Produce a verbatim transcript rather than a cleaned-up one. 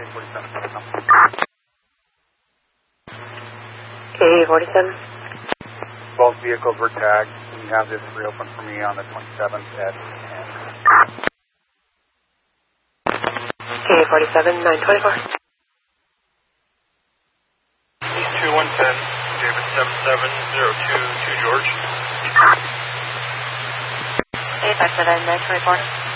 forty-seven. K forty-seven. Both vehicles were tagged. Can you have this reopen for me on the twenty-seventh at ten? K forty-seven, nine twenty-four. East two one ten, David seven seven zero two two George. eight five seven, nine twenty-four.